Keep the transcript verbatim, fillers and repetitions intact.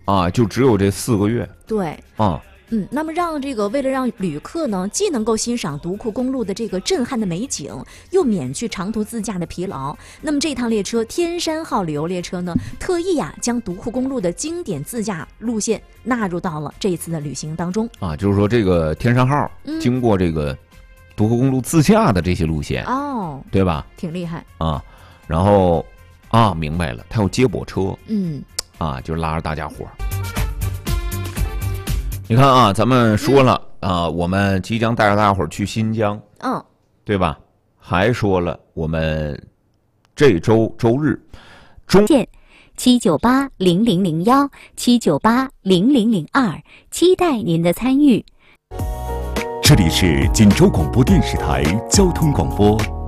啊，就只有这四个月。 对啊。 嗯，那么让这个为了让旅客呢，既能够欣赏独库公路的这个震撼的美景，又免去长途自驾的疲劳，那么这趟列车天山号旅游列车呢，特意呀、啊、将独库公路的经典自驾路线纳入到了这一次的旅行当中啊，就是说这个天山号、嗯、经过这个独库公路自驾的这些路线哦， 对吧？ 挺厉害啊，然后啊明白了，它有接驳车， 嗯， 啊，就拉着大家伙。你看啊，咱们说了、嗯、啊，我们即将带着大家伙去新疆， 嗯， 对吧？还说了，我们这周周日中线七九八零零零幺七九八零零零二，期待您的参与。 这里是锦州广播电视台交通广播。